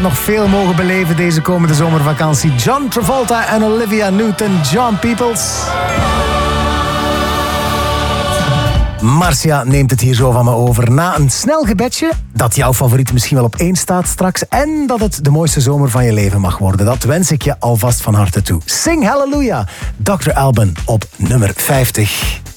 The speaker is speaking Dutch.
nog veel mogen beleven deze komende zomervakantie. John Travolta en Olivia Newton-John, peoples. Marcia neemt het hier zo van me over. Na een snel gebedje, dat jouw favoriet misschien wel op 1 staat straks, en dat het de mooiste zomer van je leven mag worden. Dat wens ik je alvast van harte toe. Sing Hallelujah, Dr. Alban op nummer 50.